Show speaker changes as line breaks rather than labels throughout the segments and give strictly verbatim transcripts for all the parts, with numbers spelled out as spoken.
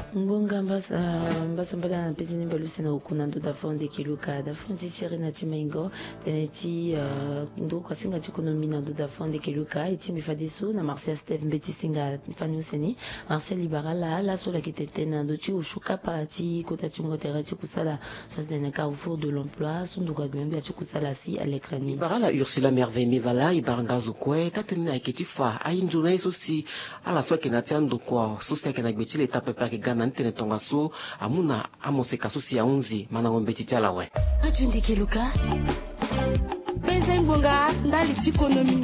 Ngonga mbasa mbasa mbala na pezi nimba lusena ukuna ndo da fonde kiluka da fonde siri na chimengo teneti ndo kwa singa chikonomi na ndo da fonde kiluka iti mifadisu na Marcel Steve mbeti singa fani useni Marcel Libarala la sola kitete na ndo chi ushuka pa chi kota chimotera chi kusala soit dans Carrefour de l'emploi sundu kwa gwembe chi kusala si à l'écran.
Libarala Ursula Merveille Mivala ibarangazo kwe tatena iketifa ayinjuna isosi ala soa kenatiando kwa sosi kena gbetile tape pa kigana ntene tonga so amuna amoseka sosi ya unzi mana ngombe chichala we
ajundi kiluka benza mbonga ndali sikonomi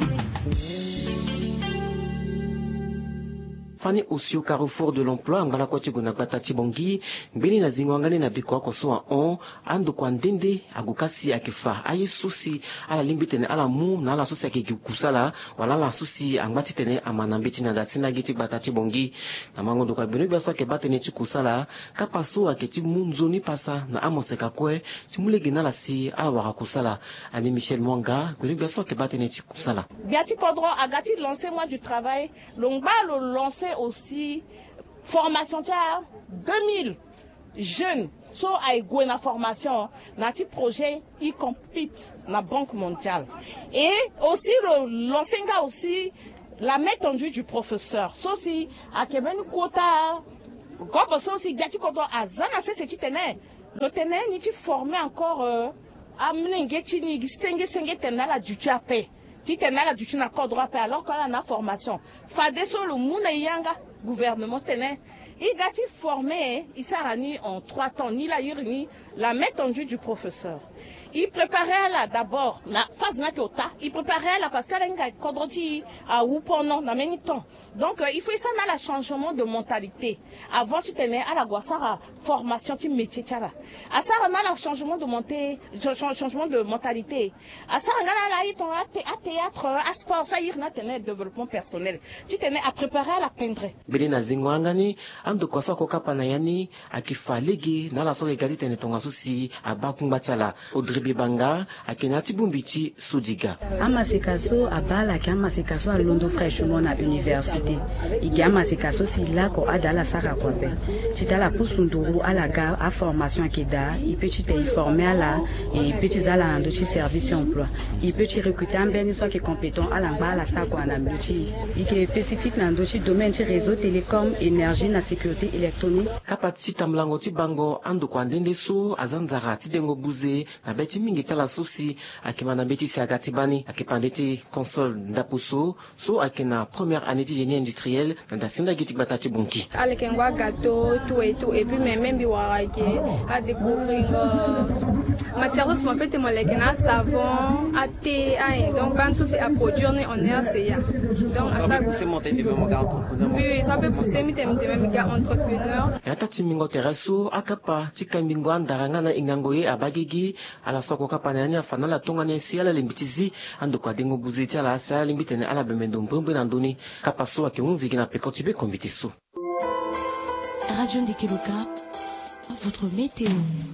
Fani usio Carrefour de l'emploi ngala kwa chiguna gbata chibongi mbili na zingwangane na biko kwa soa on ando kwa ndende agukasi akifa ayi sosi ala limbitene ala mu na ala sosi akikusala wala la sosi angbati tene amanambiti na dasina gichi gbata chibongi na mangondo kwa binu biaso ke batene chikusala kapa so aketi munzoni pasa na amoseka kwe chimulegi na la si ala wakakusala ani Michel Mwanga binu biaso ke batene chikusala
Biati Kodro agati lancé moi du travail longba le lancé aussi formation tia deux mille jeunes so ay na formation na ti projet y compete na Banque mondiale et aussi le l'enseignant aussi la main tendue du professeur so si a keben quota gobo so si gati kodo azana se se ti tene le tene ni ti former encore euh, amne ngeti ni senge senge tena la du tu a paix ti tena la du tu na code droit alors qu'on a na formation fade so le muna yanga gouvernement tene il gati formé il s'arani en trois temps ni la yirni la main tendue du professeur il préparait là d'abord la phase na tota il préparait là parce qu'elle a kodroti à ou pendant na même temps donc euh, il faut ça na la changement de mentalité avant tu tenais à la guasara formation tu métier tchala à ça na la changement de monter changement de mentalité à ça na la ton à théâtre à sport ça y na tenait développement personnel tu tenais à préparer à la peindre
Belina zingwangani ando kwa soko kapa na yani akifalegi na la soke gadi tene tonga susi abakumba chala Audrey Bibanga akenati bumbiti sudiga
amasekaso abala kamasekaso alondo fraîchement na université igama sekaso sila ko adala saka kwa pe chitala pusunduru ala ga a formation kida il peut te former ala et petit zala ndo chi service emploi il peut te recruter en ben soit qui compétent ala bala saka na mluchi ike spécifique na ndo chi domaine chi réseau télécom énergie na sécurité électronique
kapati tamlango ti bango ando kwa ndende so azanzara ti dengo buze na beti mingi tala sosi akimana beti si agati bani akipandeti console ndapuso so akina première année de génie industriel na dasinda giti batati bunki
alekengwa gâteau tout et tout et puis même même biwarake à découvrir euh, matière de mon petit molécule à savon à thé à donc quand tout c'est à produire on est assez donc à ça
c'est monté de même gars
oui ça peut pousser mi dem de même gars entrepreneur
yata timingo teraso akapa tikambingo andaranga na ingangoye abagigi ala soko kapa nanya fanala tongane si ala limbitizi ando kwa dengo buzeti ala sa limbitene ala bemendo mbombe na ndoni kapa so akiunzi kina pekotibe kombitisu
Radio Ndikiluka, votre météo.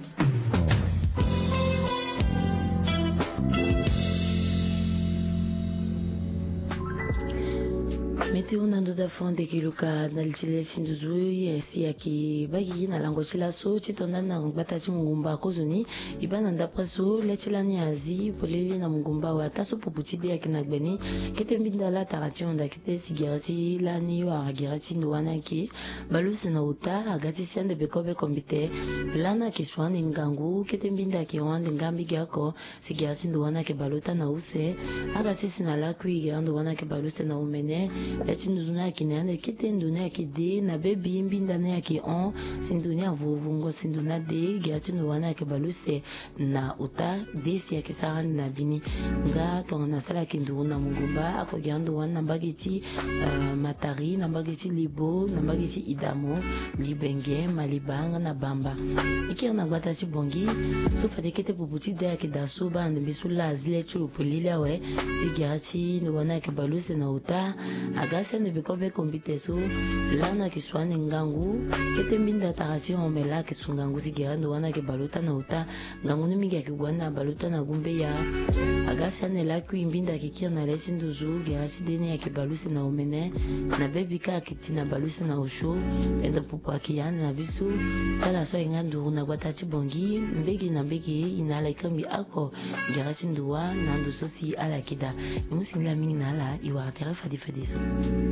Météo nando da fonde kiluka nalitile sinduzui esi yaki bagi na lango chila so chitonda na ngbata chi mungumba kozuni ibana ndapra so lechila ni azi poleli na mungumba wa taso pupuchide yaki nagbeni kete mbinda la tarati onda kete sigirati lani wa agirati nduwana ki baluse na uta agati siande bekobe kombite lana kiswani ngangu kete mbinda ki wande ngambi gyako sigirati nduwana ke baluta na use agati sinala kuiga nduwana ke baluse na umene leti nduna kinene kete nduna kide na bebi mbinda na yaki on sinduna vuvungo sinduna de gyati nduwana ke baluse na uta desi yaki sarani na bini nga tonga na sala kindu na mungumba ako gyandu wana mbagiti uh, matari na mbagiti libo na mbagiti idamo libenge malibanga na bamba ikir na gbata chi bongi so fade kete puputi de yaki dasu bande bisu la zile chulu polile we si gyati nduwana ke baluse na uta aga agasi ane biko be kombite so lana kiswane ngangu kete mbinda tarasi omela kisungangu sigirando wana ke baluta na uta ngangu nimiga kigwana baluta na gumbe ya agasi ane la ku imbinda kikir na lesi nduzu gerasi deni ya kibalusi na omene na bebika kitina balusi na usho enda pupo akiyane na bisu tala so inga nduru na gwatachi bongi mbegi na mbegi inala ikambi ako gerasi nduwa na nduso si ala kida imusi ngila mingi nala iwa tere fadi fadiso